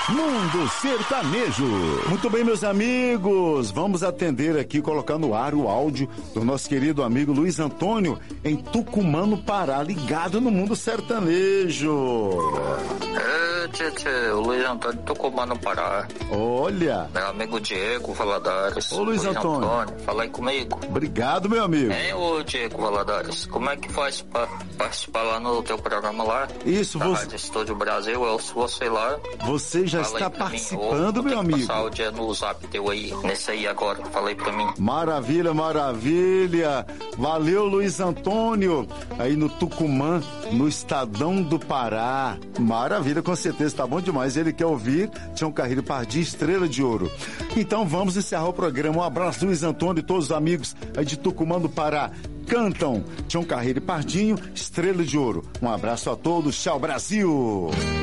Mundo Sertanejo. Muito bem, meus amigos, vamos atender aqui, colocar no ar o áudio do nosso querido amigo Luiz Antônio, em Tucumã, no Pará, ligado no Mundo Sertanejo. O Luiz Antônio de Tucumã, no Pará. Olha. Meu amigo Diego Valadares. Ô, Luiz Antônio. Fala aí comigo. Obrigado, meu amigo. Ô, Diego Valadares, como é que faz pra participar lá no teu programa lá? Isso, você... Rádio Estúdio Brasil, eu ouço você lá. Você já está participando, meu amigo. Passar o dia no zap teu aí, nesse aí agora, falei pra mim. Maravilha, maravilha. Valeu, Luiz Antônio, aí no Tucumã, no Estadão do Pará. Maravilha, com certeza, tá bom demais. Ele quer ouvir Tião Carreiro Pardinho, Estrela de Ouro. Então vamos encerrar o programa. Um abraço, Luiz Antônio e todos os amigos aí de Tucumã do Pará. Cantam Tião Carreiro e Pardinho, Estrela de Ouro. Um abraço a todos, tchau, Brasil!